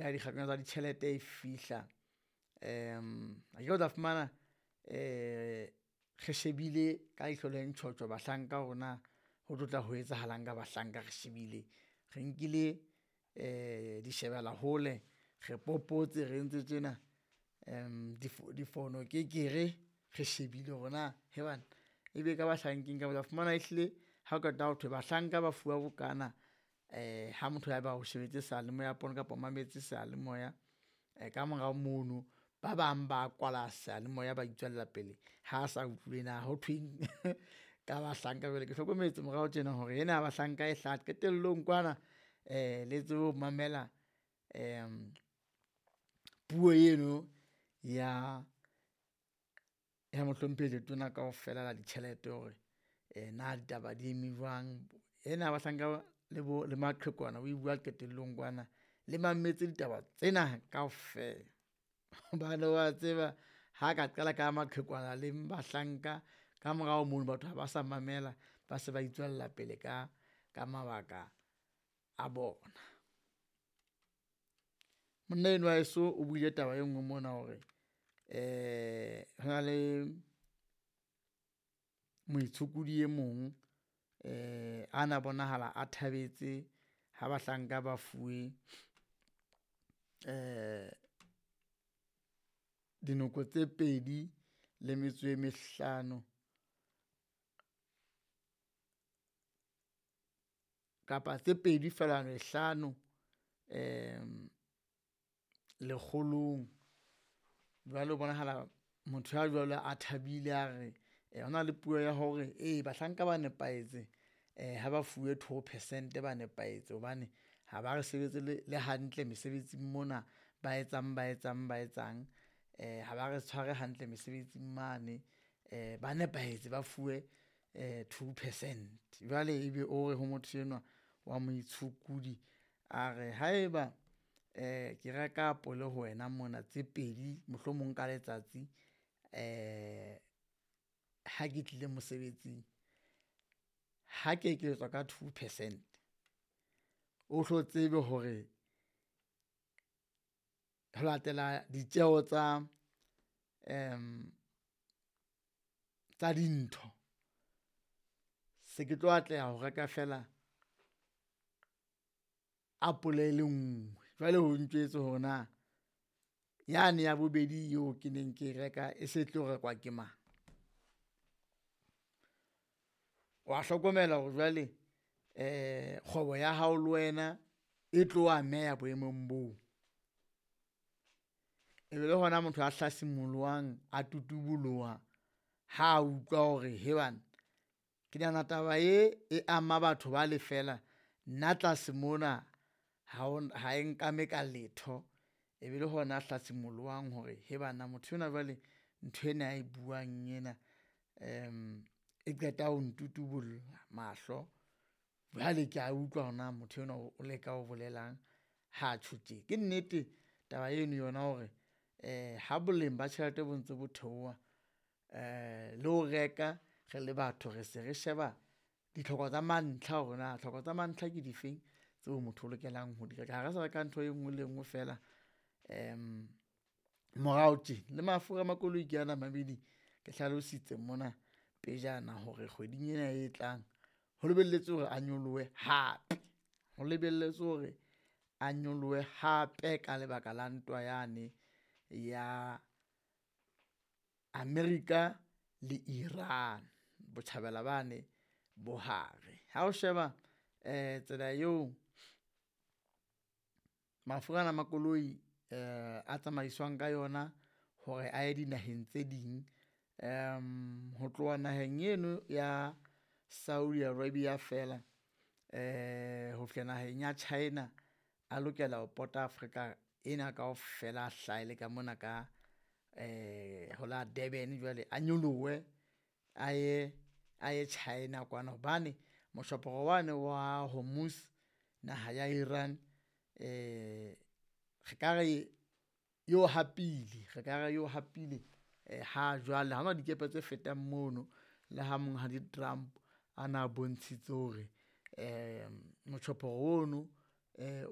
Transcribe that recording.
ya dikgakana tsa ditjhelete e fihla a ke o tla fumana re shebile ka ihlo le ntjhotjho bahlanka rona ho tlotla ho etsahalang ka bahlanka re shebile re nkile di shebela hole re popotse re ntse tjena difono kekere re shebile rona he bana ebe ka bahlankeng ka ba fumana ehlile ha o qeta ho thwe bahlanka ba fuwa bokana ha motho ya ba o shebetse seyalemoya ya pono kapa mametse seyalemoya ka morao mono ba bang ba kwala seyalemoya ba itswella pele ha sa utlwe na ho thweng ka bahlanka jwale ke hlokometse morao tjena hore ena bahlanka e hlat qetellong kwana le tseo mamela puo eno ya mohlomphehi letona kaofela la ditjhelete hore na ditaba di eme jwang. Ena bahlanka le maqhekwana o bua qetellong kwana le mametse ditaba tsena kaofela bana wa tseba ha ka qala ka maqhekwana le bahlanka ka morao mono batho ha ba sa mamela ba se ba itswella pele ka mabaka a bona. Monna enwa eso o buile taba e nngwe mona hore hona le moitshokodi e mong ana bonahala a thabetse ha bahlanka ba fuwe dinoko tse 2.5 kapa tse 2.5 lekgolong. Jwale o bonahala motho ya jwale a thabile a re hona le puo ya hore bahlanka ba nepaetse ha ba fuwe 2% ba nepaetse hobane ha ba re sebetse le hantle mesebetsing mona ba etsang ha ba re tshware hantle mesebetsing mane ba nepaetse ba fuwe 2%. Jwale ebe o re ho motho enwa wa moitshokodi a re haeba ke reka apole ho wena mona tse 2 mohlomong ka letsatsi ha ke tlile mosebetsing ha ke eketswa ka 2%, o hlo tsebe hore ho latela ditjeo tsa dintho se ke tlo atleha ho reka fela apole le nngwe. Jwale ho ntjwetse hore na yane ya bobedi eo ke neng ke reka e se tlo rekwa ke mang. Wa hlokomela hore jwale kgwebo ya hao le wena e tlo ameha boemong boo. Ebe le hona motho a hlasimolwang a tutuboloha ha utlwa hore he bana ke nahana taba e ama batho ba le fela nna tlase mona ha e nkame ka letho. Ebe le hona a hlasimolwang hore he bana motho ena jwale ntho ena e buang ena e qeta ho ntutubulla mahlo. Jwale ke a utlwa hona motho enwa o leka ho bolelang ha tjhotse. Ke nnete taba eno yona hore ha boleng ba tjhelete bo ntse bo theoha le ho reka re le batho re se re sheba ditlhoko tsa mantlha hore na tlhoko tsa mantlha ke difeng tseo motho o lokelang ho di reka. Ha re sa reka ntho e nngwe le nngwe fela morao tje le mafura a makoloi ke ana mabedi ke hlalositse mona pejana hore kgweding ena e tlang ho lebelletswe hore a nyolohe hape ka lebaka la ntwa yane ya America le Iran, botjhabela bane bohare. Ha o sheba tsela eo mafura ana makoloi a tsamaiswang ka yona hore a ye dinaheng tse ding, ho tloha naheng eno ya Saudi Arabia fela ho fihla naheng ya China a lokela ho pota Afrika ena kaofela a hlahele ka mona ka ho la Durban. Jwale a nyolohe a ye China kwana hobane moshoporo wane wa Hormuz naha ya Iran re ka re yo hapile ha jwale ha hona dikepe tse fetang mono le ha monghadi Trump ana bontshitse hore moshoporo ono